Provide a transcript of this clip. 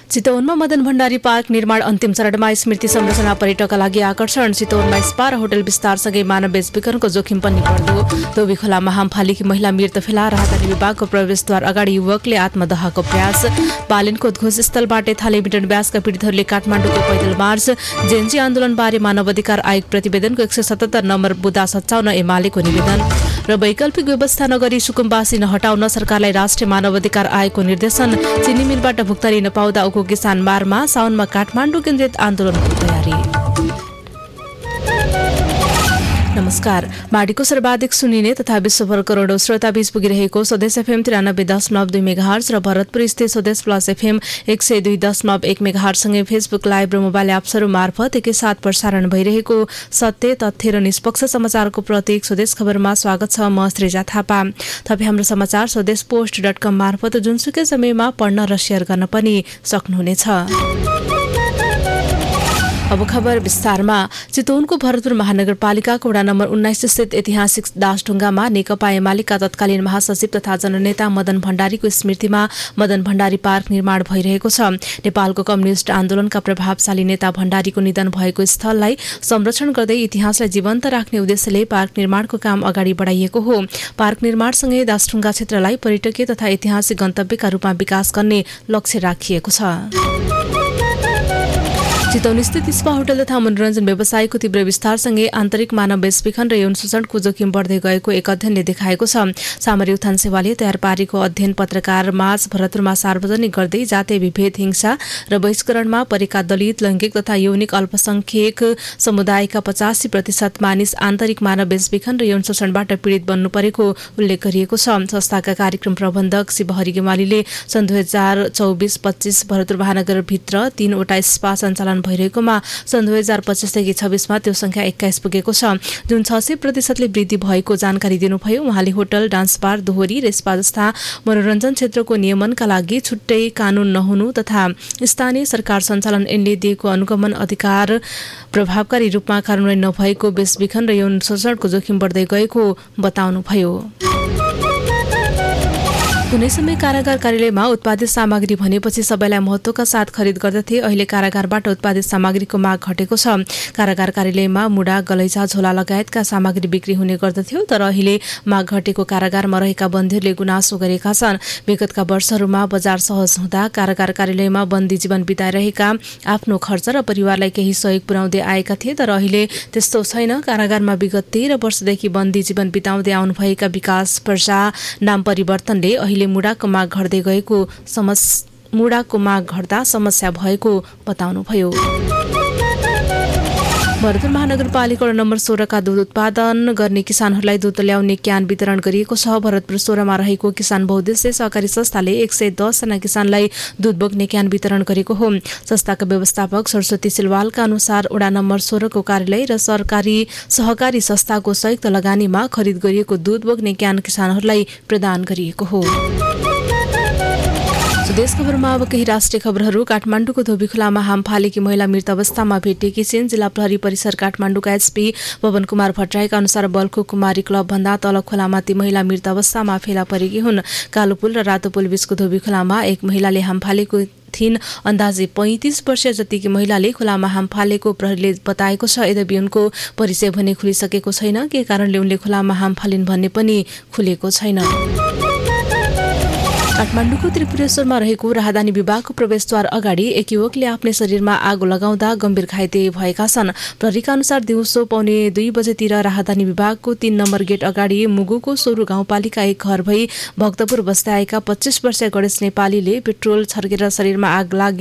चितवनमा Madan Bhandari park निर्माण अन्तिम चरणमा। स्मृति संरचना पर्यटकका लागि आकर्षण। चितवनमा स्पा र होटल विस्तारसँगै मानव बेचबिखनको जोखिम पनि बढ्दो। धोबी खोलामा हाम फालेकी महिला मृत फेला। राहदानी विभागको प्रवेशद्वार अगाडि युवकले आत्मदहको प्रयास। पालेनको उद्घोष स्थलबाटै थाले मिटर व्यासका पीडितहरूले काठमाडौँको पैदल मार्च। जेएनजी आन्दोलनबारे मानव अधिकार आयोग प्रतिवेदनको 177 नम्बर बुँदा सच्याउन एमालेको निवेदन। र वैकल्पिक व्यवस्था नगरी सुकुम्बासी नहटाउन सरकारलाई राष्ट्रिय मानव अधिकार आयोगको निर्देशन। चिनी मिलबाट भुक्तानी नपाउँदा उको किसान मारमा। साउनमा काठमाडौँ केन्द्रित आन्दोलनको तयारी। नमस्कार। माडीको सर्वाधिक सुनिने तथा विश्वभर करोडौं श्रोता बीच पुगिरहेको स्वदेश एफएम 93.2 मेगाहर्ज र भरतपुर स्थित स्वदेश प्लस एफएम 102.1 मेगाहर्ज सँगै फेसबुक लाइभ र मोबाइल एप्सहरू मार्फत एकैसाथ प्रसारण भइरहेको सत्य तथ्य र निष्पक्ष समाचारको प्रतीक स्वदेश खबरमा स्वागत छ। म श्रेजा थापा। तपाईँ हाम्रो समाचार स्वदेशपोस्ट.com मार्फत जुनसुकै समयमा पढ्न र शेयर गर्न पनि सक्नुहुनेछ। अब खबर विस्तारमा। चितवनको भरतपुर महानगरपालिकाको वडा नम्बर 19 स्थित ऐतिहासिक दासढुङ्गामा नेकपा एमालेका तत्कालीन महासचिव तथा जननेता मदन भण्डारीको स्मृतिमा मदन भण्डारी पार्क निर्माण भइरहेको छ। नेपालको कम्युनिष्ट आन्दोलनका प्रभावशाली नेता भण्डारीको निधन भएको स्थललाई संरक्षण गर्दै इतिहासलाई जीवन्त राख्ने उद्देश्यले पार्क निर्माणको काम अगाडि बढाइएको हो। पार्क निर्माणसँगै दासढुङ्गा क्षेत्रलाई पर्यटकीय तथा ऐतिहासिक गन्तव्यका रूपमा विकास गर्ने लक्ष्य राखिएको छ। चितवन स्थित स्पा होटल तथा मनोरञ्जन व्यवसायको तीव्र विस्तारसँगै आन्तरिक मानव बेचबिखन र यौन शोषणको जोखिम बढ्दै गएको एक अध्ययनले देखाएको छ। सामरी उत्थान सेवाले तयार पारेको अध्ययन पत्रकार माझ भरतपुरमा सार्वजनिक गर्दै जातीय विभेद, हिंसा र बहिष्करणमा परेका दलित, लैङ्गिक तथा यौनिक अल्पसंख्यक समुदायका 85% मानिस आन्तरिक मानव बेचबिखन र यौन शोषणबाट पीडित बन्नु परेको उल्लेख गरिएको छ। संस्थाका कार्यक्रम प्रबन्धक शिवहरि गेमालीले सन् 2024-25 भरतपुर महानगरभित्र 3वटा स्पा सञ्चालन भइरहेकोमा सन् 2025देखि 26मा त्यो संख्या 21 पुगेको छ, जुन 600% वृद्धि भएको जानकारी दिनुभयो। उहाँले होटल, डान्स बार, दोहोरी र स्पा जस्ता मनोरञ्जन क्षेत्रको नियमनका लागि छुट्टै कानून नहुनु तथा स्थानीय सरकार सञ्चालन ऐनले दिएको अनुगमन अधिकार प्रभावकारी रूपमा कार्यान्वयन नभएको बेचबिखन र यौन शोषणको जोखिम बढ्दै गएको बताउनुभयो। कुनै समय कारागार कार्यालयमा उत्पादित सामग्री भनेपछि सबैलाई महत्त्वका साथ खरिद गर्दथे। अहिले कारागारबाट उत्पादित सामग्रीको माग घटेको छ। कारागार कार्यालयमा मुडा, गलैँचा, झोला लगायतका सामग्री बिक्री हुने गर्दथ्यो, तर अहिले माग घटेको कारागारमा रहेका बन्दीहरूले गुनासो गरेका छन्। विगतका वर्षहरूमा बजार सहज हुँदा कारागार कार्यालयमा बन्दी जीवन बिताइरहेका आफ्नो खर्च र परिवारलाई केही सहयोग पुर्याउँदै आएका थिए, तर अहिले त्यस्तो छैन। कारागारमा विगत 13 वर्षदेखि बन्दी जीवन बिताउँदै आउनुभएका विकास प्रजा नाम परिवर्तनले मुडाको माग घट्दा समस्या भएको बताउनुभयो। भरतपुर महानगरपालिका नम्बर 16 का दूध उत्पादन गर्ने किसानहरूलाई दूध ल्याउने क्यान वितरण गरिएको छ। भरतपुर 16 मा रहेको किसान बहुद्देश्य सहकारी संस्थाले 110 जना किसानलाई दूध बोक्ने क्यान वितरण गरेको हो। संस्थाका व्यवस्थापक सरस्वती सिलवालका अनुसार वडा नम्बर 16 को कार्यालय र सरकारी सहकारी संस्थाको संयुक्त लगानीमा खरिद गरिएको दूध बोक्ने क्यान किसानहरूलाई प्रदान गरिएको हो। देश खबरमा अब केही राष्ट्रिय खबरहरू। काठमाडौँको धोबीखोलामा हाम फालेकी महिला मृत अवस्थामा भेटिएकी छिन्। जिल्ला प्रहरी परिसर काठमाडौँका एसपी पवन कुमार भट्टराईका अनुसार बल्खु कुमारी क्लब भन्दा तल खोलामा ती महिला मृत अवस्थामा फेला परेकी हुन्। कालो पुल र रातो पुल बीचको धोबीखोलामा एक महिलाले हाम फालेको थिइन्। अन्दाजे 35 वर्षीय जतिकी महिलाले खोलामा हाम फालेको प्रहरीले बताएको छ। यद्यपि उनको परिचय भने खुलिसकेको छैन। के कारणले उनले खोलामा हाम फालिन् भन्ने पनि खुलेको छैन। काठमाडौँको त्रिपुरेश्वरमा रहेको राहदानी विभागको प्रवेशद्वार अगाडि एक युवकले आफ्नै शरीरमा आगो लगाउँदा गम्भीर घाइते भएका छन्। प्रहरीका अनुसार दिउँसो 1:45 बजेतिर राहदानी विभागको 3 नम्बर गेट अगाडि मुगुको सोरु गाउँपालिका एक घर भई भक्तपुर बस्दै आएका 25 वर्षीय गणेश नेपालीले पेट्रोल छर्केर शरीरमा आग लागि